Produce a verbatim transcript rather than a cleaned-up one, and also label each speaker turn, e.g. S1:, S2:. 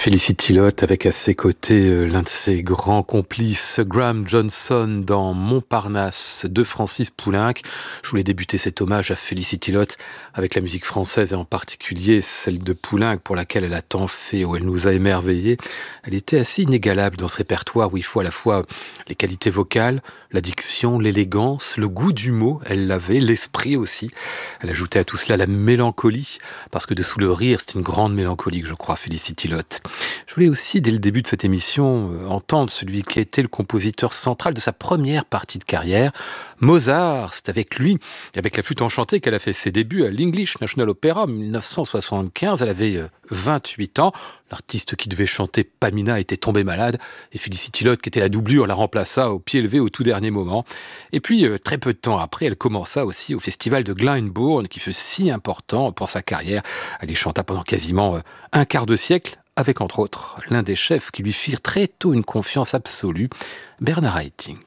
S1: Felicity Lott avec à ses côtés euh, l'un de ses grands complices, Graham Johnson dans Montparnasse de Francis Poulenc. Je voulais débuter cet hommage à Felicity Lott avec la musique française et en particulier celle de Poulenc pour laquelle elle a tant fait, où elle nous a émerveillés. Elle était assez inégalable dans ce répertoire où il faut à la fois les qualités vocales, la diction, l'élégance, le goût du mot, elle l'avait, l'esprit aussi. Elle ajoutait à tout cela la mélancolie, parce que dessous le rire, c'est une grande mélancolie que je crois, Felicity Lott. Je voulais aussi, dès le début de cette émission, euh, entendre celui qui a été le compositeur central de sa première partie de carrière, Mozart. C'est avec lui, et avec la flûte enchantée, qu'elle a fait ses débuts à l'English National Opera en dix-neuf cent soixante-quinze. Elle avait euh, vingt-huit ans. L'artiste qui devait chanter Pamina était tombé malade, et Felicity Lott, qui était la doublure, la remplaça au pied levé au tout dernier moment. Et puis, euh, très peu de temps après, elle commença aussi au festival de Glyndebourne, qui fut si important pour sa carrière. Elle y chanta pendant quasiment euh, un quart de siècle, avec entre autres l'un des chefs qui lui firent très tôt une confiance absolue, Bernard Haitink.